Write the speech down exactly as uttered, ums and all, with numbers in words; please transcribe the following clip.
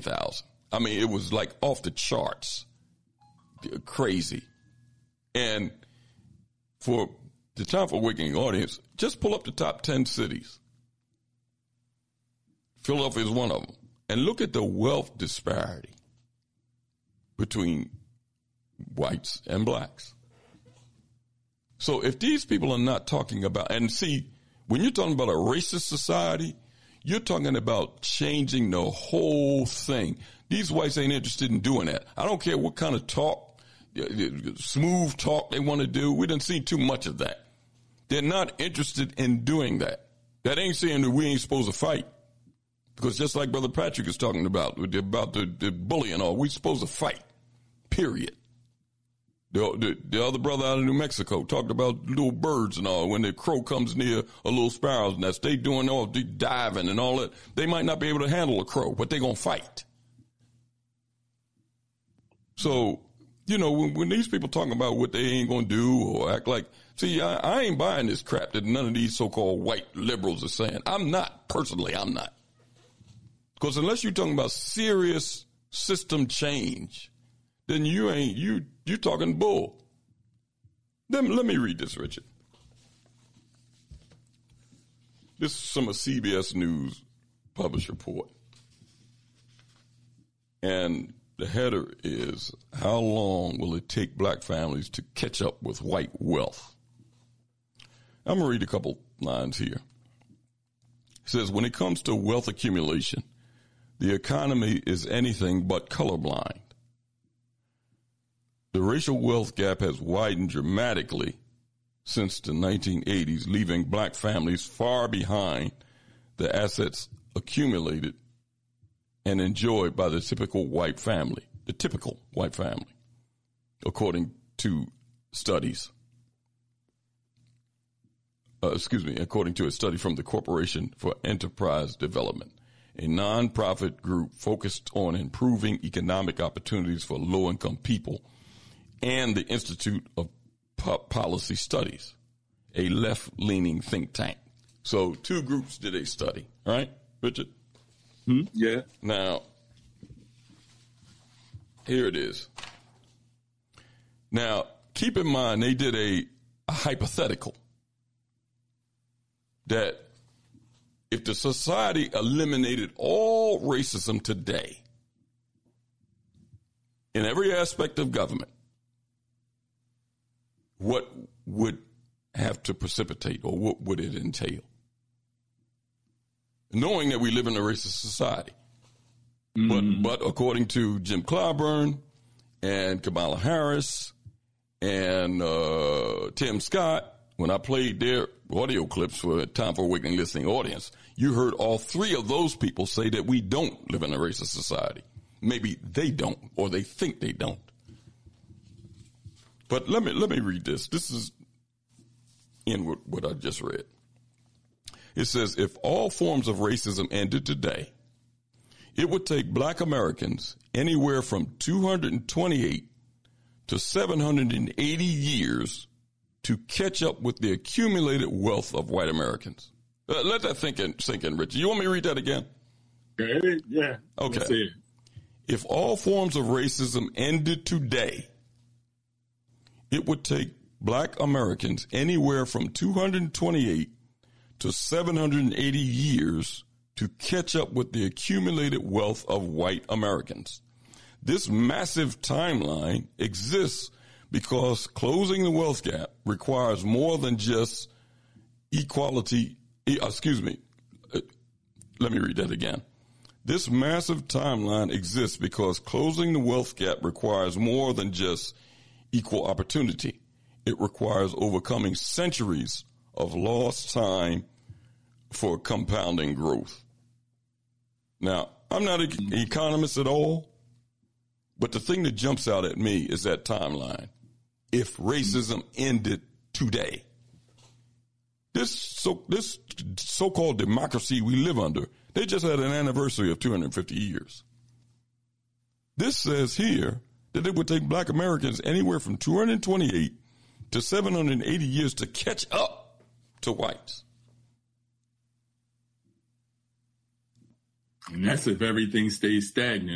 thousand. I mean, it was like off the charts. Crazy. And for the Time for Awakening audience, just pull up the top ten cities. Philadelphia is one of them. And look at the wealth disparity between whites and blacks. So if these people are not talking about, and see, when you're talking about a racist society, you're talking about changing the whole thing. These whites ain't interested in doing that. I don't care what kind of talk, smooth talk they want to do. We done seen too much of that. They're not interested in doing that. That ain't saying that we ain't supposed to fight. Because just like Brother Patrick is talking about, about the, the bullying and all, we're supposed to fight, period. The, the, the other brother out of New Mexico talked about little birds and all. When the crow comes near a little sparrow's nest, they doing all the diving and all that. They might not be able to handle a crow, but they going to fight. So, you know, when, when these people talking about what they ain't going to do or act like, see, I, I ain't buying this crap that none of these so-called white liberals are saying. I'm not. Personally, I'm not. Because unless you're talking about serious system change, then you ain't, you, you talking bull. Then let me read this, Richard. This is some of C B S News published report. And the header is, how long will it take black families to catch up with white wealth? I'm going to read a couple lines here. It says, when it comes to wealth accumulation, the economy is anything but colorblind. The racial wealth gap has widened dramatically since the nineteen eighties, leaving black families far behind the assets accumulated and enjoyed by the typical white family, the typical white family, according to studies. Uh, excuse me, according to a study from the Corporation for Enterprise Development, a nonprofit group focused on improving economic opportunities for low-income people, and the Institute of P- Policy Studies, a left-leaning think tank. So two groups did a study, right, Richard? Hmm? Yeah. Now, here it is. Now, keep in mind, they did a, a hypothetical that if the society eliminated all racism today in every aspect of government, what would have to precipitate, or what would it entail? Knowing that we live in a racist society. Mm-hmm. But but according to Jim Clyburn and Kamala Harris and uh, Tim Scott, when I played their audio clips for a Time for Awakening listening audience, you heard all three of those people say that we don't live in a racist society. Maybe they don't, or they think they don't. But let me let me read this. This is in what, what I just read. It says, if all forms of racism ended today, it would take black Americans anywhere from two hundred twenty-eight to seven hundred eighty years to catch up with the accumulated wealth of white Americans. Uh, let that think in, sink in, Richard. You want me to read that again? Yeah. Okay. If all forms of racism ended today, it would take black Americans anywhere from two hundred twenty-eight to seven hundred eighty years to catch up with the accumulated wealth of white Americans. This massive timeline exists because closing the wealth gap requires more than just equality. Excuse me. Let me read that again. This massive timeline exists because closing the wealth gap requires more than just equal opportunity. It requires overcoming centuries of lost time for compounding growth. Now, I'm not an economist at all, but the thing that jumps out at me is that timeline. If racism ended today, this so this so-called democracy we live under, they just had an anniversary of two hundred fifty years. This says here that it would take black Americans anywhere from two hundred twenty-eight to seven hundred eighty years to catch up to whites. And that's if everything stays stagnant.